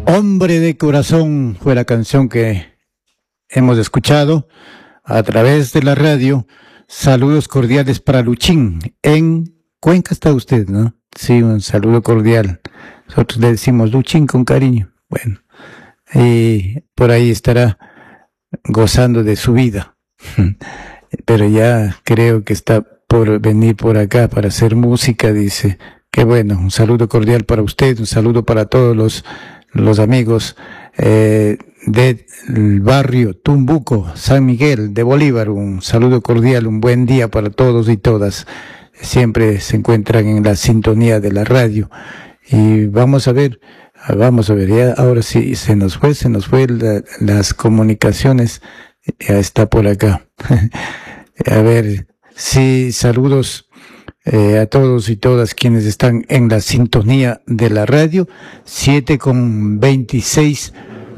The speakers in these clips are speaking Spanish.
Hombre de corazón fue la canción que hemos escuchado a través de la radio. Saludos cordiales para Luchín. En Cuenca está usted, ¿no? Sí, un saludo cordial. Nosotros le decimos Luchín con cariño. Bueno, y por ahí estará gozando de su vida. Pero ya creo que está por venir por acá para hacer música, dice. Qué bueno, un saludo cordial para usted, un saludo para todos los amigos del barrio Tumbuco, San Miguel de Bolívar. Un saludo cordial, un buen día para todos y todas. Siempre se encuentran en la sintonía de la radio. Y vamos a ver, ya ahora sí se nos fue las comunicaciones, ya está por acá. A ver, sí, saludos a todos y todas quienes están en la sintonía de la radio. 7:26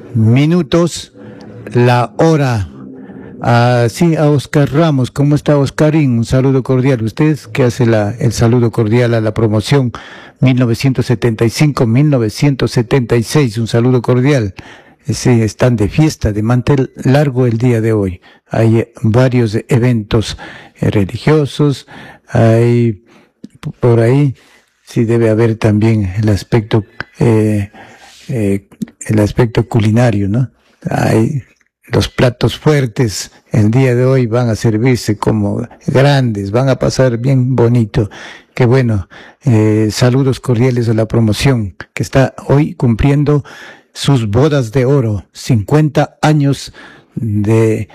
la hora. Sí, a Oscar Ramos. ¿Cómo está, Oscarín? Un saludo cordial. Usted que hace el saludo cordial a la promoción 1975-1976. Un saludo cordial. Sí, están de fiesta, de mantel largo el día de hoy. Hay varios eventos religiosos, hay por ahí, sí debe haber también el aspecto culinario, ¿no? Hay los platos fuertes el día de hoy van a servirse como grandes, van a pasar bien bonito. Qué bueno. Saludos cordiales a la promoción que está hoy cumpliendo sus bodas de oro, 50 años de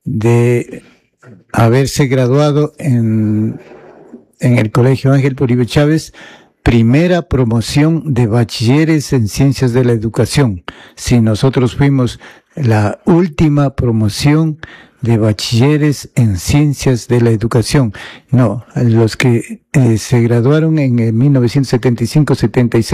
haberse graduado en el Colegio Ángel Uribe Chávez, primera promoción de bachilleres en ciencias de la educación. Si nosotros fuimos la última promoción de bachilleres en ciencias de la educación. No, los que se graduaron en 1975-76